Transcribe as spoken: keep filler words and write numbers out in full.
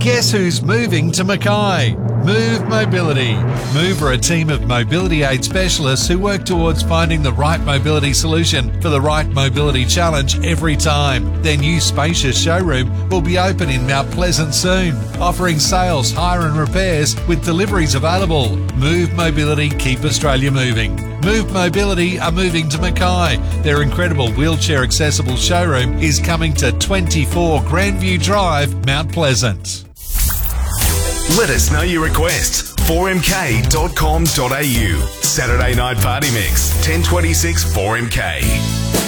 Guess who's moving to Mackay? Move Mobility. Move are a team of mobility aid specialists who work towards finding the right mobility solution for the right mobility challenge every time. Their new spacious showroom will be open in Mount Pleasant soon, offering sales, hire and repairs with deliveries available. Move Mobility, keep Australia moving. Move Mobility are moving to Mackay. Their incredible wheelchair accessible showroom is coming to twenty-four Grandview Drive, Mount Pleasant. Let us know your requests. four m k dot com dot a u. Saturday Night Party Mix, ten twenty-six four M K.